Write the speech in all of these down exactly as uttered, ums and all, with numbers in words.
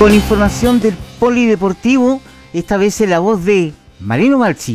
Con información del polideportivo, esta vez en la voz de Marino Balchi.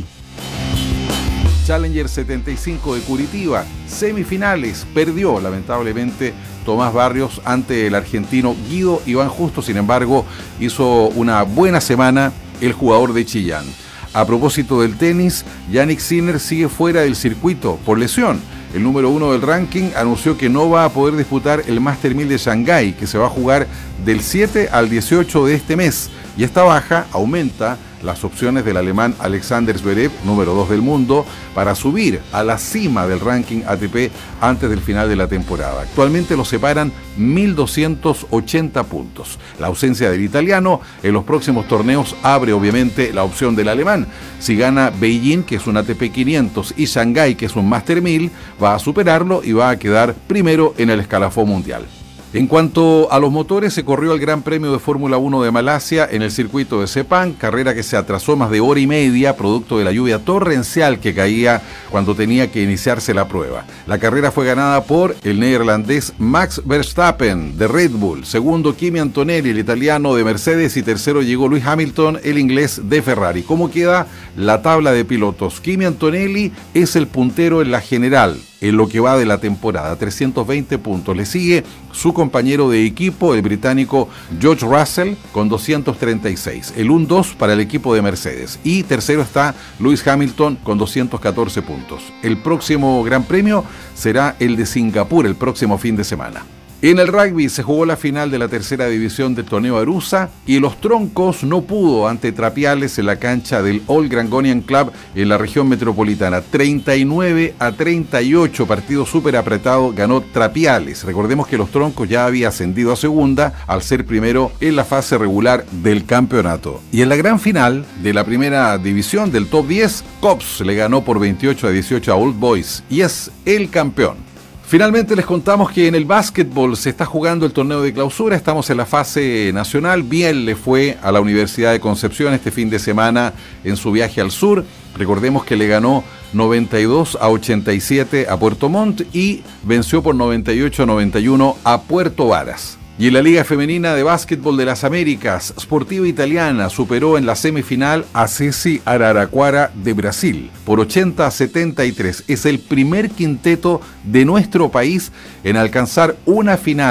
Challenger setenta y cinco de Curitiba, semifinales, perdió lamentablemente Tomás Barrios ante el argentino Guido Iván Justo. Sin embargo, hizo una buena semana el jugador de Chillán. A propósito del tenis, Jannik Sinner sigue fuera del circuito por lesión. El número uno del ranking anunció que no va a poder disputar el Master mil de Shanghái, que se va a jugar del siete al dieciocho de este mes. Y esta baja aumenta las opciones del alemán Alexander Zverev, número dos del mundo, para subir a la cima del ranking A T P antes del final de la temporada. Actualmente los separan mil doscientos ochenta puntos. La ausencia del italiano en los próximos torneos abre obviamente la opción del alemán. Si gana Beijing, que es un A T P quinientos, y Shanghái, que es un Master mil, va a superarlo y va a quedar primero en el escalafón mundial. En cuanto a los motores, se corrió el Gran Premio de Fórmula uno de Malasia en el circuito de Sepang, carrera que se atrasó más de hora y media producto de la lluvia torrencial que caía cuando tenía que iniciarse la prueba. La carrera fue ganada por el neerlandés Max Verstappen de Red Bull, segundo Kimi Antonelli, el italiano de Mercedes, y tercero llegó Lewis Hamilton, el inglés de Ferrari. ¿Cómo queda la tabla de pilotos? Kimi Antonelli es el puntero en la general en lo que va de la temporada, trescientos veinte puntos. Le sigue su compañero de equipo, el británico George Russell, con doscientos treinta y seis. El uno dos para el equipo de Mercedes. Y tercero está Lewis Hamilton con doscientos catorce puntos. El próximo Gran Premio será el de Singapur el próximo fin de semana. En el rugby se jugó la final de la tercera división del torneo Arusa y los Troncos no pudo ante Trapiales en la cancha del Old Grangonian Club en la región metropolitana. treinta y nueve a treinta y ocho, partido súper apretado, ganó Trapiales. Recordemos que los Troncos ya había ascendido a segunda al ser primero en la fase regular del campeonato. Y en la gran final de la primera división del top diez, Cops le ganó por veintiocho a dieciocho a Old Boys y es el campeón. Finalmente les contamos que en el básquetbol se está jugando el torneo de clausura, estamos en la fase nacional. Bien le fue a la Universidad de Concepción este fin de semana en su viaje al sur. Recordemos que le ganó noventa y dos a ochenta y siete a Puerto Montt y venció por noventa y ocho a noventa y uno a Puerto Varas. Y en la Liga Femenina de Básquetbol de las Américas, Sportiva Italiana superó en la semifinal a Ceci Araraquara de Brasil por ochenta a setenta y tres. Es el primer quinteto de nuestro país en alcanzar una final